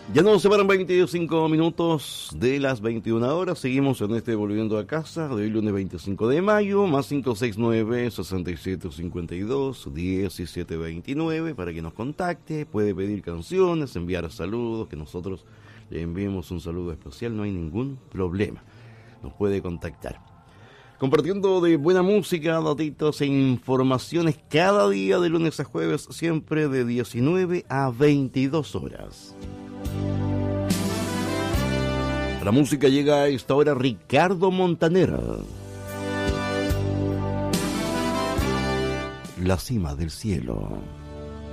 Ya nos separan 25 minutos de las 21 horas. Seguimos en este Volviendo a Casa de hoy, lunes 25 de mayo, más 569-6752-1729 para que nos contacte. Puede pedir canciones, enviar saludos, que nosotros le enviemos un saludo especial. No hay ningún problema. Nos puede contactar. Compartiendo de buena música, datitos e informaciones cada día de lunes a jueves, siempre de 19 a 22 horas. La música llega a esta hora Ricardo Montaner. La cima del cielo.